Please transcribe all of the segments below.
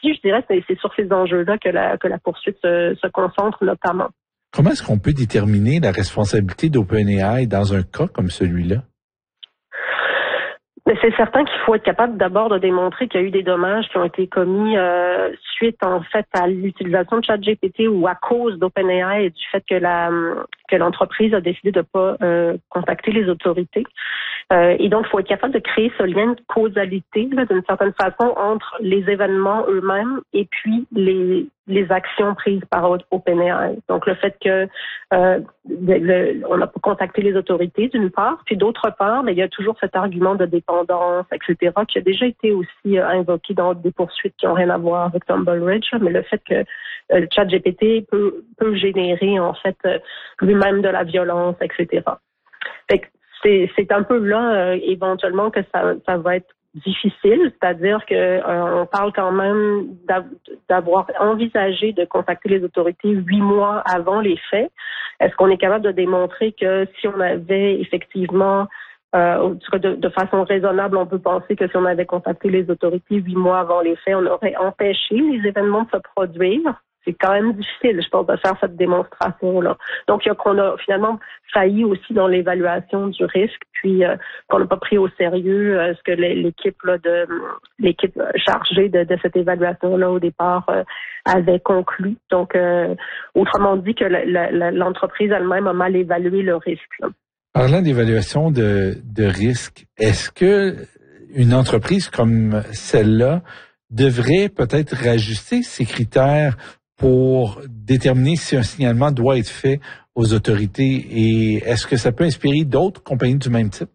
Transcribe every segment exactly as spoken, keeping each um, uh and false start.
je dirais que c'est, c'est sur ces enjeux-là que la, que la poursuite se, se concentre notamment. Comment est-ce qu'on peut déterminer la responsabilité d'OpenAI dans un cas comme celui-là? Mais c'est certain qu'il faut être capable d'abord de démontrer qu'il y a eu des dommages qui ont été commis euh, suite en fait à l'utilisation de ChatGPT ou à cause d'OpenAI et du fait que la que l'entreprise a décidé de pas euh, contacter les autorités. Euh, et donc, il faut être capable de créer ce lien de causalité là, d'une certaine façon entre les événements eux-mêmes et puis les les actions prises par OpenAI. Donc, le fait que euh, le, le, on a contacté les autorités, d'une part, puis d'autre part, mais il y a toujours cet argument de dépendance, et cetera, qui a déjà été aussi euh, invoqué dans des poursuites qui n'ont rien à voir avec Tumblr, mais le fait que euh, le ChatGPT peut, peut générer, en fait, euh, lui-même de la violence, et cetera. Fait que c'est, c'est un peu là, euh, éventuellement, que ça, ça va être difficile, c'est-à-dire que euh, on parle quand même d'avoir envisagé de contacter les autorités huit mois avant les faits. Est-ce qu'on est capable de démontrer que si on avait effectivement, euh, de, de façon raisonnable, on peut penser que si on avait contacté les autorités huit mois avant les faits, on aurait empêché les événements de se produire? C'est quand même difficile, je pense, de faire cette démonstration-là. Donc, il y a qu'on a finalement failli aussi dans l'évaluation du risque, puis euh, qu'on n'a pas pris au sérieux euh, ce que l'équipe là, de l'équipe chargée de, de cette évaluation-là au départ euh, avait conclu. Donc, euh, autrement dit, que la, la, l'entreprise elle-même a mal évalué le risque. Là. Parlant d'évaluation de, de risque, est-ce que une entreprise comme celle-là devrait peut-être rajuster ses critères pour déterminer si un signalement doit être fait aux autorités, et est-ce que ça peut inspirer d'autres compagnies du même type?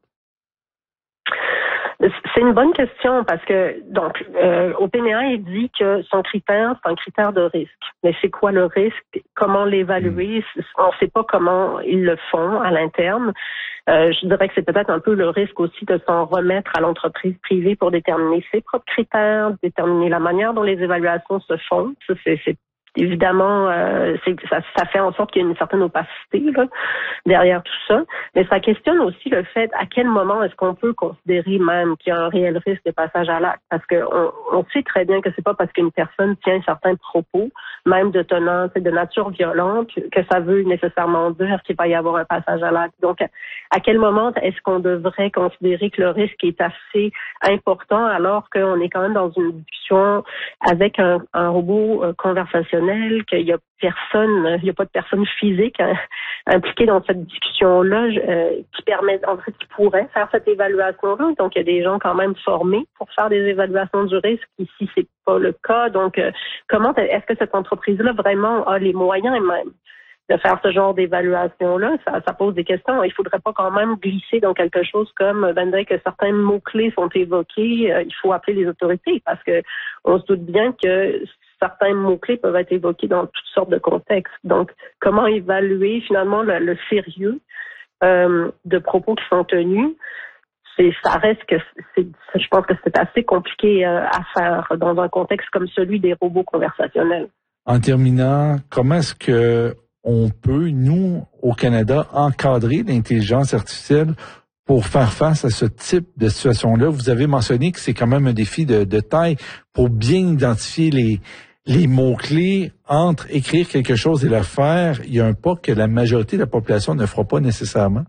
C'est une bonne question parce que donc euh, OpenAI dit que son critère, c'est un critère de risque. Mais c'est quoi le risque? Comment l'évaluer? Mmh. On ne sait pas comment ils le font à l'interne. Euh, je dirais que c'est peut-être un peu le risque aussi de s'en remettre à l'entreprise privée pour déterminer ses propres critères, déterminer la manière dont les évaluations se font. Ça, c'est, c'est Évidemment, euh, c'est, ça, ça fait en sorte qu'il y a une certaine opacité là, derrière tout ça. Mais ça questionne aussi le fait à quel moment est-ce qu'on peut considérer même qu'il y a un réel risque de passage à l'acte. Parce qu'on on sait très bien que c'est pas parce qu'une personne tient certains propos, même de tenance et de nature violente, que ça veut nécessairement dire qu'il va y avoir un passage à l'acte. Donc, à, à quel moment est-ce qu'on devrait considérer que le risque est assez important alors qu'on est quand même dans une discussion avec un, un robot euh, conversationnel, qu'il y a personne, il n'y a pas de personne physique hein, impliquée dans cette discussion-là euh, qui permet, en fait, qui pourrait faire cette évaluation-là. Donc, il y a des gens quand même formés pour faire des évaluations du risque. Ici, c'est pas le cas. Donc, euh, comment est-ce que cette entreprise-là vraiment a les moyens même de faire ce genre d'évaluation-là? Ça, ça pose des questions. Il faudrait pas quand même glisser dans quelque chose comme, ben, dès que certains mots-clés sont évoqués, euh, il faut appeler les autorités parce que on se doute bien que certains mots-clés peuvent être évoqués dans toutes sortes de contextes. Donc, comment évaluer finalement le, le sérieux euh, de propos qui sont tenus? C'est, ça reste que c'est, je pense que c'est assez compliqué euh, à faire dans un contexte comme celui des robots conversationnels. En terminant, comment est-ce que on peut, nous, au Canada, encadrer l'intelligence artificielle pour faire face à ce type de situation-là? Vous avez mentionné que c'est quand même un défi de, de taille pour bien identifier les les mots-clés entre écrire quelque chose et le faire. Il y a un pas que la majorité de la population ne fera pas nécessairement.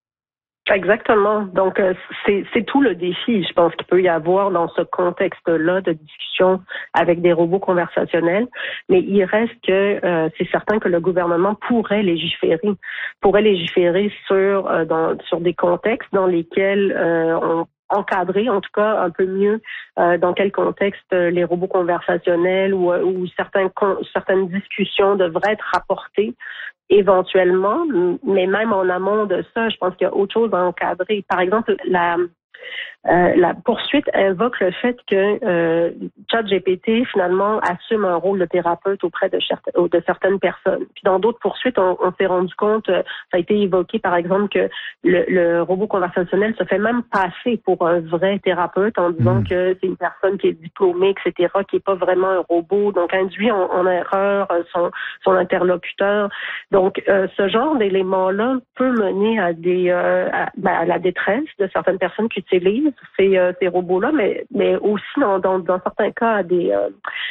Exactement. Donc, euh, c'est, c'est tout le défi, je pense, qu'il peut y avoir dans ce contexte-là de discussion avec des robots conversationnels. Mais il reste que euh, c'est certain que le gouvernement pourrait légiférer, pourrait légiférer sur euh, dans, sur des contextes dans lesquels euh, on encadrer, en tout cas un peu mieux euh, dans quel contexte euh, les robots conversationnels ou, ou certains, certaines discussions devraient être rapportées éventuellement, mais même en amont de ça, je pense qu'il y a autre chose à encadrer. Par exemple, la Euh, la poursuite invoque le fait que euh, ChatGPT finalement assume un rôle de thérapeute auprès de, de certaines personnes. Puis dans d'autres poursuites, on, on s'est rendu compte, euh, ça a été évoqué par exemple que le, le robot conversationnel se fait même passer pour un vrai thérapeute en disant mmh. que c'est une personne qui est diplômée, et cetera, qui est pas vraiment un robot, donc induit en, en erreur son, son interlocuteur. Donc euh, ce genre d'élément-là peut mener à des euh, à, ben, à la détresse de certaines personnes qui utilisent ces, euh, ces robots-là, mais, mais aussi dans, dans, dans certains cas à des, euh,